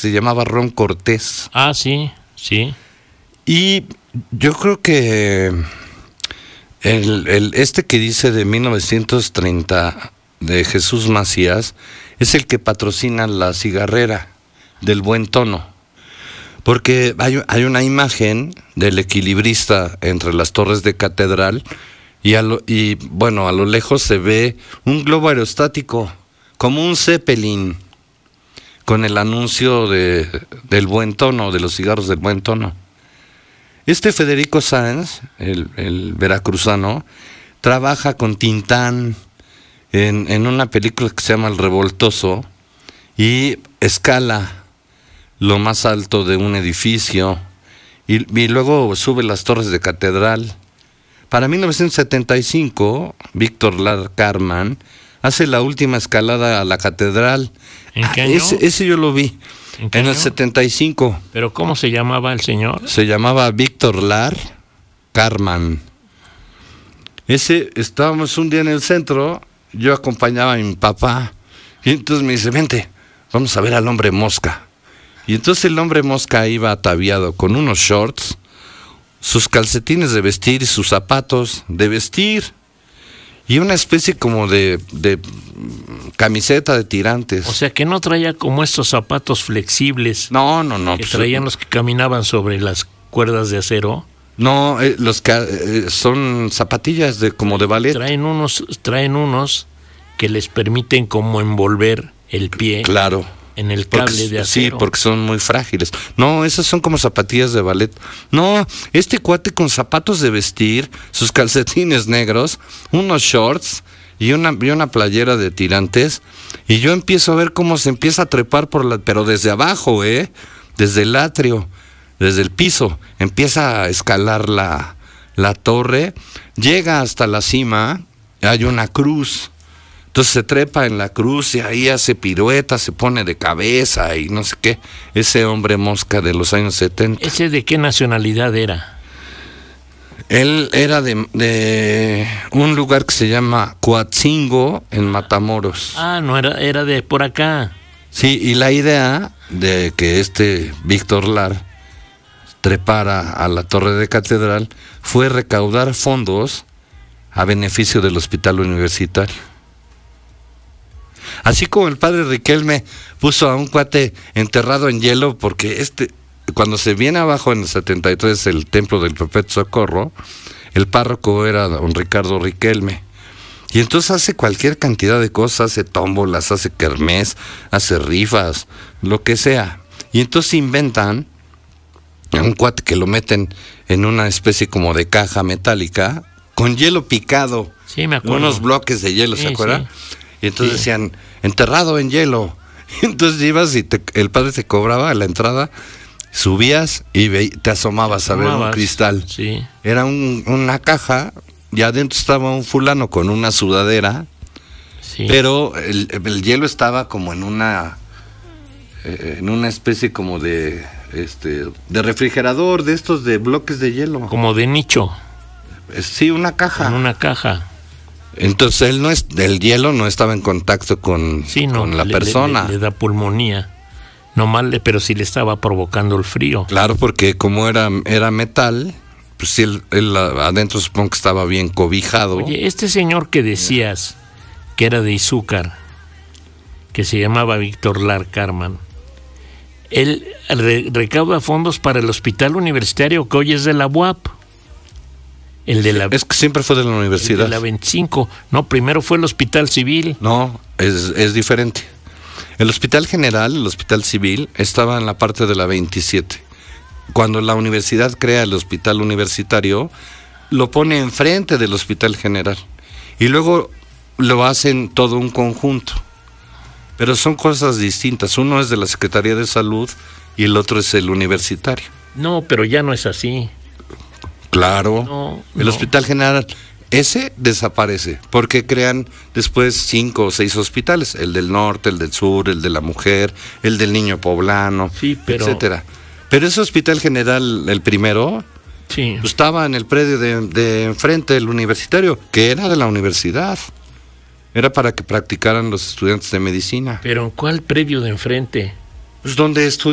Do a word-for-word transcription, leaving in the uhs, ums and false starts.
se llamaba Ron Cortés. Ah, sí, sí. Y yo creo que el, el este que dice de mil novecientos treinta de Jesús Macías es el que patrocina la cigarrera del Buen Tono, porque hay, hay una imagen del equilibrista entre las torres de Catedral y, a lo, y bueno, a lo lejos se ve un globo aerostático como un Zeppelin con el anuncio de, del Buen Tono, de los cigarros del Buen Tono. Este Federico Sáenz, el, el veracruzano, trabaja con Tintán en, en una película que se llama El Revoltoso y escala lo más alto de un edificio y, y luego sube las torres de Catedral. Para mil novecientos setenta y cinco, Víctor Lar Carman hace la última escalada a la Catedral. ¿En qué Ah, año? Ese, ese yo lo vi, ¿En qué en el año? setenta y cinco. ¿Pero cómo se llamaba el señor? Se llamaba Víctor Lar Carman. Ese, estábamos un día en el centro, yo acompañaba a mi papá, y entonces me dice, vente, vamos a ver al hombre mosca. Y entonces el hombre mosca iba ataviado con unos shorts, sus calcetines de vestir y sus zapatos de vestir, y una especie como de, de camiseta de tirantes. O sea, que no traía como estos zapatos flexibles No, no, no. que pues, traían los que caminaban sobre las cuerdas de acero. No, eh, los que eh, son zapatillas de como de ballet. Traen unos, traen unos que les permiten como envolver el pie Claro. en el Porque, cable de sí, acero. porque son muy frágiles. No, esas son como zapatillas de ballet. No, este cuate con zapatos de vestir, sus calcetines negros, unos shorts y una, y una playera de tirantes. Y yo empiezo a ver cómo se empieza a trepar por la, pero desde abajo, ¿eh? Desde el atrio, desde el piso. Empieza a escalar la, la torre, llega hasta la cima, hay una cruz. Entonces se trepa en la cruz y ahí hace piruetas, se pone de cabeza y no sé qué. Ese hombre mosca de los años setenta. ¿Ese de qué nacionalidad era? Él era de, de un lugar que se llama Coatzingo, en Matamoros. Ah, no, era, era de por acá. Sí, y la idea de que este Víctor Lar trepara a la torre de Catedral fue recaudar fondos a beneficio del hospital universitario. Así como el padre Riquelme puso a un cuate enterrado en hielo, porque este, cuando se viene abajo en el setenta y tres el templo del Perpetuo Socorro, el párroco era don Ricardo Riquelme. Y entonces hace cualquier cantidad de cosas, hace tómbolas, hace kermés, hace rifas, lo que sea. Y entonces inventan a un cuate que lo meten en una especie como de caja metálica, con hielo picado. Sí, me acuerdo. Unos bloques de hielo, Sí, ¿se acuerdan? sí. Y entonces Sí. decían, enterrado en hielo. Y entonces ibas y te, el padre te cobraba la entrada, subías y ve, te asomabas a ver un Asomabas, cristal. Sí. Era un, una caja, y adentro estaba un fulano con una sudadera, Sí. pero el, el hielo estaba como en una eh, en una especie como de este de refrigerador, de estos de bloques de hielo. Como de nicho, Eh, Sí, una caja. en una caja. Entonces él no es, el hielo no estaba en contacto con, Sí, no, con la le- persona. Le, le- le da pulmonía. No mal, le- pero sí le estaba provocando el frío. Claro, porque como era, era metal, pues sí, él, él adentro supongo que estaba bien cobijado. Oye, este señor que decías que era de Izúcar, que se llamaba Víctor Lar Carman, él re- recauda fondos para el hospital universitario que hoy es de la U A P. El de la, Es que siempre fue de la el universidad. de la veinticinco. No, primero fue el hospital civil. No, es, es diferente. El hospital general, el hospital civil, estaba en la parte de la veintisiete. Cuando la universidad crea el hospital universitario, lo pone enfrente del hospital general. Y luego lo hacen todo un conjunto. Pero son cosas distintas. Uno es de la Secretaría de Salud y el otro es el universitario. No, pero ya no es así. Claro. No, el no. hospital general, ese desaparece, porque crean después cinco o seis hospitales, el del norte, el del sur, el de la mujer, el del niño poblano, Sí, pero- etcétera. Pero ese hospital general, el primero, Sí. estaba en el predio de, de enfrente del universitario, que era de la universidad. Era para que practicaran los estudiantes de medicina. Pero ¿en cuál previo de enfrente? Pues donde estudiaban